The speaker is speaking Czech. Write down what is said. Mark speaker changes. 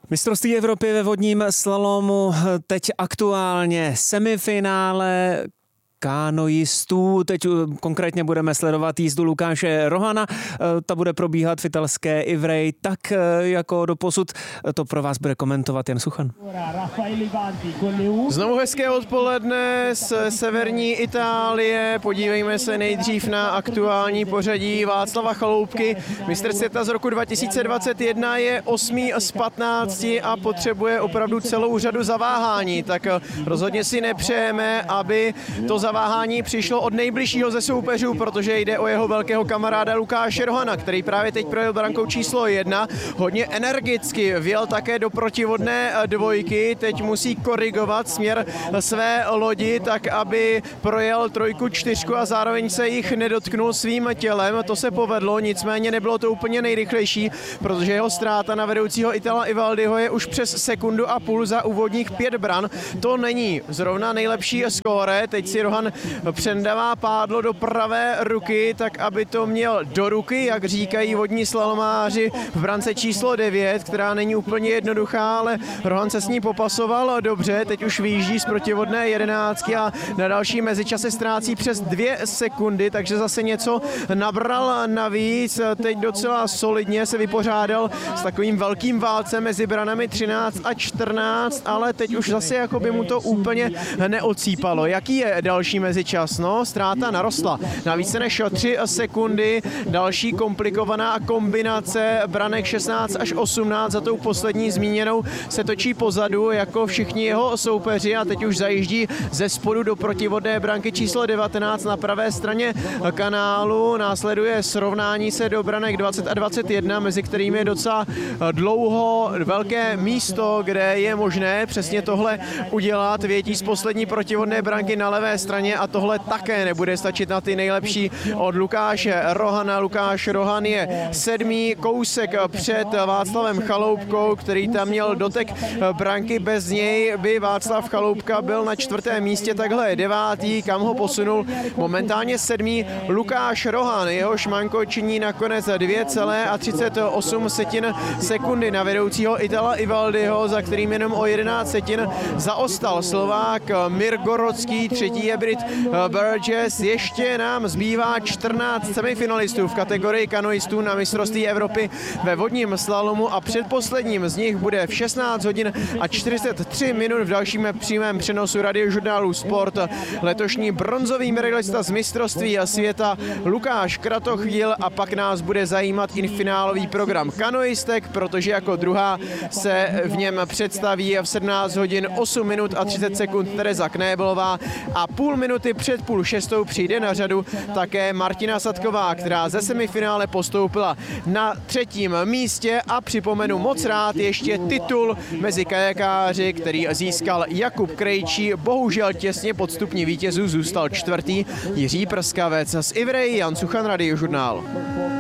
Speaker 1: Mistrovství Evropy ve vodním slalomu, teď aktuálně semifinále kanoistů. Teď konkrétně budeme sledovat jízdu Lukáše Rohana. Ta bude probíhat v italské Ivrea, tak jako doposud. To pro vás bude komentovat Jan Suchan.
Speaker 2: Znovu hezké odpoledne z severní Itálie. Podívejme se nejdřív na aktuální pořadí Václava Chaloupky. Mistr světa z roku 2021 je 8. z 15 a potřebuje opravdu celou řadu zaváhání. Tak rozhodně si nepřejeme, aby to zaváhání přišlo od nejbližšího ze soupeřů, protože jde o jeho velkého kamaráda Lukáše Rohana, který právě teď projel brankou číslo 1. Hodně energicky vjel také do protivodné dvojky. Teď musí korigovat směr své lodi, tak aby projel 3, 4 a zároveň se jich nedotknul svým tělem. To se povedlo, nicméně nebylo to úplně nejrychlejší, protože jeho ztráta na vedoucího Itala Ivaldiho je už přes 1,5 sekundy za úvodních 5 bran. To není zrovna nejlepší skóre. Teď si Rohan přendává pádlo do pravé ruky, tak aby to měl do ruky, jak říkají vodní slalomáři v brance číslo 9, která není úplně jednoduchá, ale Rohan se s ní popasoval dobře. Teď už vyjíždí z protivodné 11 a na další mezičase ztrácí přes 2 sekundy, takže zase něco nabral navíc. Teď docela solidně se vypořádal s takovým velkým válcem mezi branami 13 a 14, ale teď už zase jako by mu to úplně neocípalo. Jaký je další mezičas? No, ztráta narostla na více než 3 sekundy. Další komplikovaná kombinace branek 16 až 18 za tou poslední zmíněnou se točí pozadu jako všichni jeho soupeři a teď už zajíždí ze spodu do protivodné branky číslo 19 na pravé straně kanálu. Následuje srovnání se do branek 20 a 21, mezi kterými je docela dlouho velké místo, kde je možné přesně tohle udělat. Větí z poslední protivodné branky na levé straně a tohle také nebude stačit na ty nejlepší od Lukáše Rohana. Lukáš Rohan je 7. kousek před Václavem Chaloupkou, který tam měl dotek branky. Bez něj by Václav Chaloupka byl na 4. místě, takhle je 9. kam ho posunul momentálně 7. Lukáš Rohan. Jeho šmanko činí nakonec 2,38 sekundy na vedoucího Itala Ivaldiho, za kterým jenom o 11 setin zaostal Slovák Mirgorodský. 3. je Brit Burgess. Ještě nám zbývá 14 semifinalistů v kategorii kanoistů na mistrovství Evropy ve vodním slalomu a předposledním z nich bude v 16 hodin a 43 minut v dalším přímém přenosu radiožurnálu Sport letošní bronzový medailista z mistrovství světa Lukáš Kratochvíl a pak nás bude zajímat i finálový program kanoistek, protože jako druhá se v něm představí v 17 hodin 8 minut a 30 sekund Tereza Knéblová a půl minuty před 5:30 přijde na řadu také Martina Sadková, která ze semifinále postoupila na 3. místě a připomenu moc rád ještě titul mezi kajakáři, který získal Jakub Krejčí, bohužel těsně pod stupní vítězů zůstal 4. Jiří Prskavec. Z Ivrea Jan Suchan, Radiožurnál.